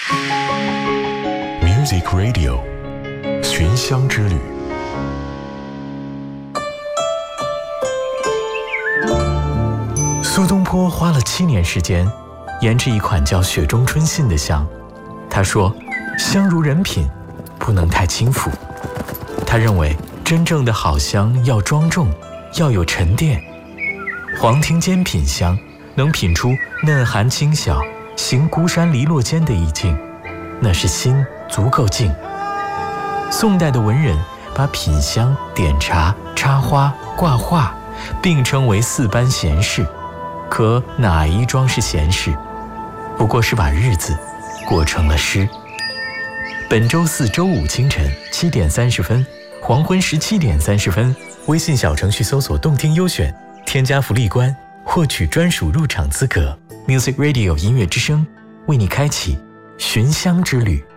Music Radio 寻香之旅。苏东坡花了7年时间研制一款叫雪中春信的香。他说，香如人品，不能太轻浮。他认为真正的好香要庄重，要有沉淀。黄庭坚品香，能品出嫩寒清晓，行孤山篱落间的意境，那是心足够静。宋代的文人把品香、点茶、插花、挂画并称为4般闲事，可哪一桩是闲事？不过是把日子过成了诗。本周4、周5清晨7点30分，黄昏17点30分，微信小程序搜索动听优选，添加福利官，获取专属入场资格。Music Radio 音乐之声为你开启寻香之旅。